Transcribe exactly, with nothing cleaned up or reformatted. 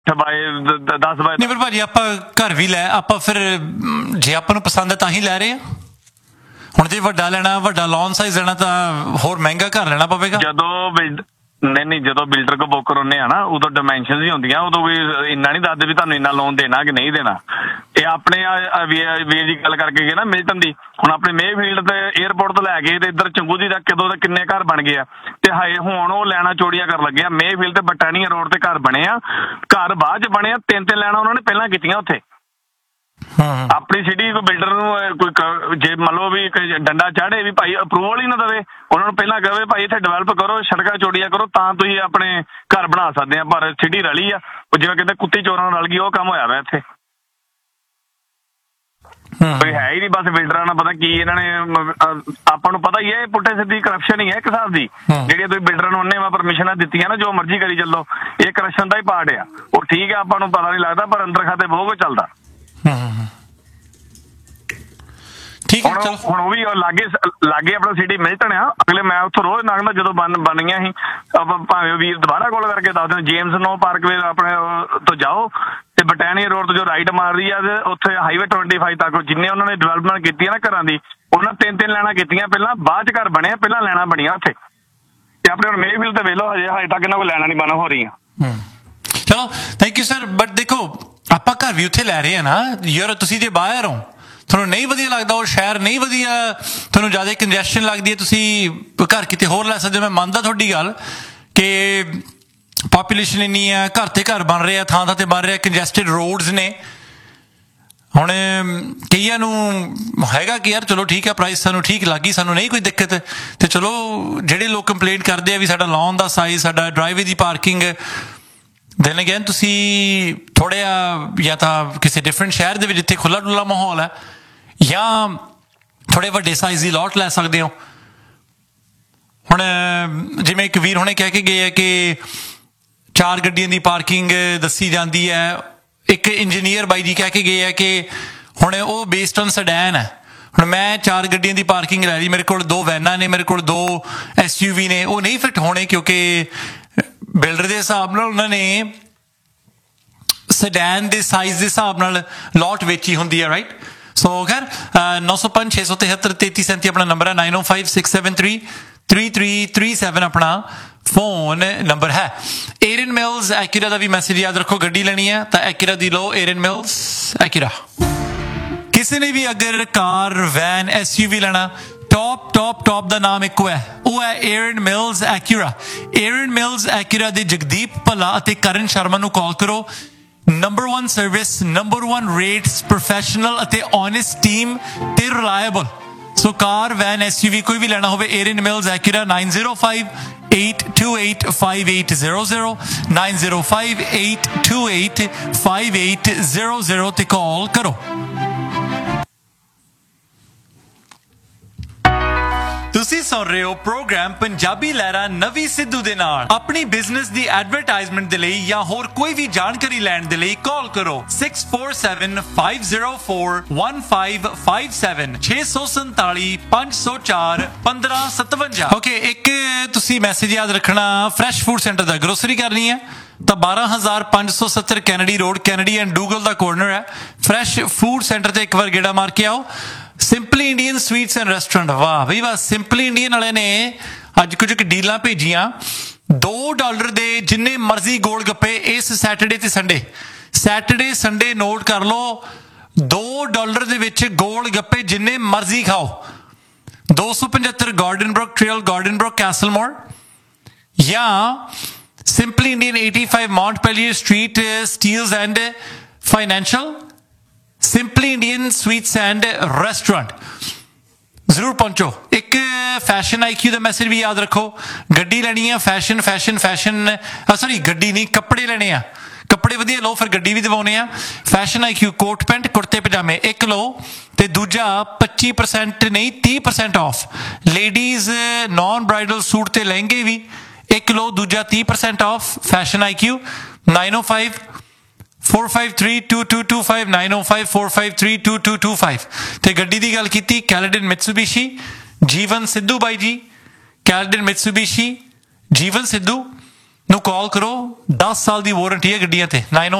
Bye ਦਸ bye ਨਹੀਂ ਪਰ ਭਾਜੀ ਆਪਾਂ ਘਰ ਵੀ ਲੈ ਆਪਾਂ ਫਿਰ ਜੇ ਆਪਾਂ ਨੂੰ ਪਸੰਦ ਹੈ ਤਾਂ ਹੀ ਲੈ ਰਹੇ ਆ। ਹੁਣ ਜੇ ਵੱਡਾ ਲੈਣਾ ਵੱਡਾ ਲੌਨ ਸਾਈਜ਼ ਲੈਣਾ ਤਾਂ ਹੋਰ ਮਹਿੰਗਾ ਘਰ ਲੈਣਾ ਪਵੇਗਾ। ਜਦੋਂ ਬਿਲਡ ਨਹੀਂ ਨਹੀਂ ਜਦੋਂ ਬਿਲਡਰ ਕੋ ਬੁੱਕ ਕਰਾਉਂਦੇ ਆ ਨਾ ਉਦੋਂ ਡਾਇਮੈਂਸ਼ਨਸ ਹੀ ਹੁੰਦੀਆਂ, ਉਦੋਂ ਵੀ ਇੰਨਾ ਨਹੀਂ ਦੱਸਦੇ ਵੀ ਤੁਹਾਨੂੰ ਇੰਨਾ ਲੋਨ ਦੇਣਾ ਕਿ ਨਹੀਂ ਦੇਣਾ। ਇਹ ਆਪਣੇ ਵੀਰ ਦੀ ਗੱਲ ਕਰਕੇ ਗਏ ਨਾ ਮਿਲਟਨ ਦੀ, ਹੁਣ ਆਪਣੇ ਮੇਫੀਲਡ ਤੇ ਏਅਰਪੋਰਟ ਤੋਂ ਲੈ ਕੇ ਤੇ ਇੱਧਰ ਚੰਗੂਦੀ ਤੱਕ ਕਦੋਂ ਦੇ ਕਿੰਨੇ ਘਰ ਬਣ ਗਏ ਆ ਤੇ ਹਾਏ ਹੁਣ ਉਹ ਲੈਣਾ ਚੋੜੀਆਂ ਕਰਨ ਲੱਗੇ ਆ। ਮੇਫੀਲਡ ਤੇ ਬਟਾਨੀਆ ਰੋਡ ਤੇ ਘਰ ਬਣੇ ਆ, ਘਰ ਬਾਅਦ ਚ ਬਣੇ ਆ, ਤਿੰਨ ਤਿੰਨ ਲੈਣਾ ਉਹਨਾਂ ਨੇ ਪਹਿਲਾਂ ਕੀਤੀਆਂ ਉੱਥੇ। ਆਪਣੀ ਸਿਟੀ ਕੋਈ ਬਿਲਡਰ ਨੂੰ ਕੋਈ ਜੇ ਮੰਨ ਲਓ ਵੀ ਡੰਡਾ ਚਾੜੇ ਵੀ ਭਾਈ ਅਪਰੂਵਲ ਹੀ ਨਾ ਦੇਵੇ, ਉਹਨਾਂ ਨੂੰ ਪਹਿਲਾਂ ਕਹੇ ਭਾਈ ਇੱਥੇ ਡਿਵੈਲਪ ਕਰੋ, ਸੜਕਾਂ ਚੌੜੀਆਂ ਕਰੋ, ਤਾਂ ਤੁਸੀਂ ਆਪਣੇ ਘਰ ਬਣਾ ਸਕਦੇ ਆ। ਪਰ ਸਿਟੀ ਰਲੀ ਆ ਉਹ ਜਿਵੇਂ ਕਹਿੰਦੇ ਕੁੱਤੀ ਚੋਰਾਂ ਨਾਲ ਰਲ ਗਈ, ਉਹ ਕੰਮ ਹੋਇਆ ਵਾ ਇੱਥੇ। ਕੋਈ ਹੈ ਹੀ ਨਹੀਂ, ਬਸ ਬਿਲਡਰਾਂ ਨਾਲ ਪਤਾ ਕੀ ਇਹਨਾਂ ਨੇ ਆਪਾਂ ਨੂੰ ਪਤਾ ਹੀ ਹੈ ਪੁੱਠੇ ਸਿੱਧੀ ਕਰਪਸ਼ਨ ਹੀ ਹੈ ਇੱਕ ਹਿਸਾਬ ਦੀ। ਜਿਹੜੀਆਂ ਤੁਸੀਂ ਬਿਲਡਰਾਂ ਨੂੰ ਉਹਨੇ ਮੈਂ ਪਰਮਿਸ਼ਨਾਂ ਦਿੱਤੀਆਂ ਨਾ ਜੋ ਮਰਜ਼ੀ ਕਰੀ ਚੱਲੋ, ਇਹ ਕਰਪਸ਼ਨ ਦਾ ਹੀ ਪਾਰਟ ਆ। ਉਹ ਠੀਕ ਆ ਆਪਾਂ ਨੂੰ ਪਤਾ ਨਹੀਂ ਲੱਗਦਾ, ਪਰ ਅੰਦਰ ਖਾਤੇ ਬਹੁਤ ਕੁਝ ਚੱਲਦਾ। ਹੁਣ ਹੁਣ ਉਹ ਵੀ ਲਾਗੇ ਲਾਗੇ ਆਪਣਾ ਸਿਟੀ ਮਿਲਟਨ ਆ, ਅਗਲੇ ਮੈਂ ਉੱਥੋਂ ਰੋਜ਼ ਲੰਘਦਾ ਜਦੋਂ ਬਣ ਬਣੀਆਂ ਸੀ। ਆਪਾਂ ਭਾਵੇਂ ਵੀਰ ਦੁਬਾਰਾ ਕਾਲ ਕਰਕੇ ਦੱਸ ਦਿਓ, ਜੇਮਸ ਨੋ ਪਾਰਕਵੇ ਆਪਣੇ ਤੋਂ ਜਾਓ ਤੇ ਬਟਾਨੀਆ ਰੋਡ ਤੋਂ ਜੋ ਰਾਈਟ ਮਾਰਦੀ ਆ ਤੇ ਉੱਥੇ ਹਾਈਵੇ ਟਵੈਂਟੀ ਫਾਈਵ ਤੱਕ ਜਿੰਨੇ ਉਹਨਾਂ ਨੇ ਡਿਵੈਲਪਮੈਂਟ ਕੀਤੀ ਆ ਨਾ ਘਰਾਂ ਦੀ, ਉਹਨਾਂ ਤਿੰਨ ਤਿੰਨ ਲੈਣਾ ਕੀਤੀਆਂ ਪਹਿਲਾਂ, ਬਾਅਦ ਚ ਘਰ ਬਣਿਆ, ਪਹਿਲਾਂ ਲੈਣਾ ਬਣੀਆਂ ਉੱਥੇ। ਤੇ ਆਪਣੇ ਹੁਣ ਮੇਫੀਲਡ ਤੇ ਵੇਲੋ ਹਜੇ ਹਜੇ ਤੱਕ ਇਹਨਾਂ ਕੋਲ ਲੈਣਾ ਨਹੀਂ ਬਣਾ ਹੋ ਰਹੀਆਂ। ਚਲੋ ਥੈਂਕ ਯੂ ਸਰ। ਬਟ ਦੇਖੋ ਆਪਾਂ ਘਰ ਵੀ ਉੱਥੇ ਲੈ ਰਹੇ ਆ ਨਾ ਯਾਰ, ਤੁਸੀਂ ਜੇ ਬਾਹਰ ਹੋ ਤੁਹਾਨੂੰ ਨਹੀਂ ਵਧੀਆ ਲੱਗਦਾ ਉਹ ਸ਼ਹਿਰ ਨਹੀਂ ਵਧੀਆ, ਤੁਹਾਨੂੰ ਜ਼ਿਆਦਾ ਕੰਜੈਸ਼ਨ ਲੱਗਦੀ ਹੈ, ਤੁਸੀਂ ਘਰ ਕਿਤੇ ਹੋਰ ਲੈ ਸਕਦੇ ਹੋ। ਮੈਂ ਮੰਨਦਾ ਤੁਹਾਡੀ ਗੱਲ ਕਿ ਪਾਪੂਲੇਸ਼ਨ ਇੰਨੀ ਆ, ਘਰ ਤੇ ਘਰ ਬਣ ਰਹੇ ਆ, ਥਾਂ ਥਾਂ ਤੇ ਬਣ ਰਿਹਾ, ਕੰਜੈਸਟਡ ਰੋਡਸ ਨੇ। ਹੁਣ ਕਈਆਂ ਨੂੰ ਹੈਗਾ ਕਿ ਯਾਰ ਚਲੋ ਠੀਕ ਹੈ ਪ੍ਰਾਈਸ ਸਾਨੂੰ ਠੀਕ ਲੱਗੀ, ਸਾਨੂੰ ਨਹੀਂ ਕੋਈ ਦਿੱਕਤ, ਤੇ ਚਲੋ ਜਿਹੜੇ ਲੋਕ ਕੰਪਲੇਂਟ ਕਰਦੇ ਆ ਵੀ ਸਾਡਾ ਲੌਨ ਦਾ ਸਾਈਜ਼, ਸਾਡਾ ਡਰਾਈਵੇ ਦੀ ਪਾਰਕਿੰਗ, ਦੈਨ ਅਗੇਨ ਤੁਸੀਂ ਥੋੜ੍ਹਾ ਜਾਂ ਤਾਂ ਕਿਸੇ ਡਿਫਰੈਂਟ ਸ਼ਹਿਰ ਦੇ ਵਿੱਚ ਜਿੱਥੇ ਖੁੱਲ੍ਹਾ ਡੁੱਲਾ ਮਾਹੌਲ ਹੈ, ਜਾਂ ਥੋੜ੍ਹੇ ਵੱਡੇ ਸਾਈਜ਼ ਦੀ ਲੋਟ ਲੈ ਸਕਦੇ ਹੋ। ਹੁਣ ਜਿਵੇਂ ਇੱਕ ਵੀਰ ਹੁਣੇ ਕਹਿ ਕੇ ਗਏ ਹੈ ਕਿ ਚਾਰ ਗੱਡੀਆਂ ਦੀ ਪਾਰਕਿੰਗ ਦੱਸੀ ਜਾਂਦੀ ਹੈ, ਇੱਕ ਇੰਜੀਨੀਅਰ ਬਾਈ ਜੀ ਕਹਿ ਕੇ ਗਏ ਹੈ ਕਿ ਹੁਣ ਉਹ ਬੇਸਡ ਔਨ ਸਡੈਨ ਹੈ। ਹੁਣ ਮੈਂ ਚਾਰ ਗੱਡੀਆਂ ਦੀ ਪਾਰਕਿੰਗ ਲੈ ਲਈ, ਮੇਰੇ ਕੋਲ ਦੋ ਵੈਨਾਂ ਨੇ, ਮੇਰੇ ਕੋਲ ਦੋ ਐਸ ਯੂ ਵੀ ਨੇ, ਉਹ ਨਹੀਂ ਫਿੱਟ ਹੋਣੇ ਕਿਉਂਕਿ ਬਿਲਡਰ ਦੇ ਹਿਸਾਬ ਨਾਲ ਉਹਨਾਂ ਨੇ ਸਡੈਨ ਦੇ ਸਾਈਜ਼ ਦੇ ਹਿਸਾਬ ਨਾਲ ਲੋਟ ਵੇਚੀ ਹੁੰਦੀ ਹੈ, ਰਾਈਟ। ਸੋ ਖੈਰ ਨੌ ਸੌ ਪੰਜ ਛੇ ਸੌ ਤਿਹੱਤਰ ਤੇਤੀ ਸੈਂਤੀ ਆਪਣਾ ਨੰਬਰ ਹੈ, ਨਾਈਨ ਓ five six seven three three three three seven ਆਪਣਾ ਫੋਨ ਨੰਬਰ ਹੈ। ਏਰਨ ਮਿਲਸ ਐਕੂਰਾ ਦਾ ਵੀ ਮੈਸੇਜ ਯਾਦ ਰੱਖੋ, ਗੱਡੀ ਲੈਣੀ ਹੈ ਤਾਂ ਐਕੂਰਾ ਦੀ ਲਓ, ਏਰਨ ਮਿਲਸ ਐਕੂਰਾ। ਕਿਸੇ ਨੇ ਵੀ ਅਗਰ ਕਾਰ ਵੈਨ ਐਸ ਯੂ ਵੀ ਲੈਣਾ, ਟੌਪ ਟੌਪ ਟੌਪ ਦਾ ਨਾਮ ਇੱਕੋ ਹੈ, ਉਹ ਹੈ ਏਰਨ ਮਿਲਸ ਐਕੂਰਾ। ਏਰਨ ਮਿਲਸ ਐਕੂਰਾ ਦੇ ਜਗਦੀਪ ਭੱਲਾ ਅਤੇ ਕਰਨ ਸ਼ਰਮਾ ਨੂੰ ਕਾਲ ਕਰੋ। Number one service, number one rates, professional ਅਤੇ ਓਨੈਸਟ ਟੀਮ ਤੇ reliable. So car van S you ਵੀ ਕੋਈ ਵੀ ਲੈਣਾ ਹੋਵੇ, ਏਰਨ mills ਐਕੂਰਾ, nine zero five eight two eight five eight zero zero, nine zero five eight two eight five eight zero zero ਤੇ ਕਾਲ ਕਰੋ। ਤੁਸੀਂ ਸੁਣ ਰਹੇ ਹੋ ਪ੍ਰੋਗਰਾਮ ਪੰਜਾਬੀ ਲਹਿਰਾ ਨਵੀਂ ਸਿੱਧੂ ਦੇ ਨਾਲ। ਆਪਣੀ ਬਿਜ਼ਨਸ ਦੀ ਐਡਵਰਟਾਈਜ਼ਮੈਂਟ ਦੇ ਲਈ ਜਾਂ ਹੋਰ ਕੋਈ ਵੀ ਜਾਣਕਾਰੀ ਲੈਣ ਦੇ ਲਈ ਕਾਲ ਕਰੋ six four seven five zero four one five five seven, ਛੇ ਸੌ ਸੰਤਾਲੀ ਪੰਜ ਸੌ ਚਾਰ ਪੰਦਰਾਂ ਸਤਵੰਜਾ। ਓਕੇ, ਇੱਕ ਤੁਸੀਂ ਮੈਸੇਜ ਯਾਦ ਰੱਖਣਾ, ਫਰੈਸ਼ ਫੂਡ ਸੈਂਟਰ ਦਾ ਗਰੋਸਰੀ ਕਰਨੀ ਹੈ ਤਾਂ ਬਾਰਾਂ ਹਜ਼ਾਰ ਪੰਜ ਸੌ ਸੱਤਰ Kennedy road, Kennedy and ਡੂਗਲ the corner ਹੈ। ਫਰੈਸ਼ ਫੂਡ ਸੈਂਟਰ ਤੇ ਇੱਕ ਵਾਰ ਗੇੜਾ ਮਾਰ ਕੇ ਆਓ। Simply Indian sweets and restaurant, ਵਾਹ ਬਈ ਵਾਹ, ਸਿੰਪਲੀ ਇੰਡੀਅਨ ਵਾਲੇ ਨੇ ਅੱਜ ਕੁਝ ਡੀਲਾਂ ਭੇਜੀਆਂ। ਦੋ ਡਾਲਰ ਦੇ ਜਿੰਨੇ ਮਰਜ਼ੀ ਗੋਲ ਗੱਪੇ ਇਸ ਸੈਟਰਡੇ ਤੇ ਸੰਡੇ, ਸੈਟਰਡੇ ਸੰਡੇ ਨੋਟ ਕਰ ਲਓ, ਦੋ ਡਾਲਰ ਦੇ ਵਿੱਚ ਗੋਲ ਗੱਪੇ ਜਿੰਨੇ ਮਰਜ਼ੀ ਖਾਓ। ਦੋ ਸੌ ਪਝੱਤਰ garden Brook trail, garden Brook ਕੈਸਲਮੋਰ, ਜਾਂ simply Indian eighty five Mount ਪੈਲੀਅਰ street, Steeles and financial, simply Indian sweets and restaurant. ਜ਼ਰੂਰ ਪਹੁੰਚੋ। ਇੱਕ ਫੈਸ਼ਨ ਆਈ ਕਿਊ ਦਾ ਮੈਸੇਜ ਵੀ ਯਾਦ ਰੱਖੋ, ਗੱਡੀ ਲੈਣੀ ਆ, ਫੈਸ਼ਨ ਫੈਸ਼ਨ ਫੈਸ਼ਨ ਸੌਰੀ ਗੱਡੀ ਨਹੀਂ, ਕੱਪੜੇ ਲੈਣੇ ਆ, ਕੱਪੜੇ ਵਧੀਆ ਲਓ ਫਿਰ ਗੱਡੀ ਵੀ ਦਿਵਾਉਣੇ ਆ। ਫੈਸ਼ਨ ਆਈ ਕਿਊ ਕੋਟ ਪੈਂਟ ਕੁੜਤੇ ਪਜਾਮੇ ਇੱਕ ਲਓ ਤੇ ਦੂਜਾ ਪੱਚੀ ਪਰਸੈਂਟ ਨਹੀਂ ਤੀਹ percent off. Ladies non bridal suit ਤੇ ਲਹਿੰਗੇ ਵੀ ਇੱਕ ਲਓ, ਦੂਜਾ ਤੀਹ percent off. Fashion I Q, nine O five four five three two to to five, nine O five four five three two to to five. ਤੇ ਗੱਡੀ ਦੀ ਗੱਲ ਕੀਤੀ, ਕੈਲੇਡਨ ਮਿਟਸੂਬੀਸ਼ੀ, ਜੀਵਨ ਸਿੱਧੂ ਬਾਈ ਜੀ, ਕੈਲੇਡਨ ਮਿਟਸੂਬੀਸ਼ੀ, ਜੀਵਨ ਸਿੱਧੂ, ਨੂੰ ਕਾਲ ਕਰੋ। ਦਸ ਸਾਲ ਦੀ ਵਾਰੰਟੀ ਹੈ ਗੱਡੀਆਂ ਤੇ। nine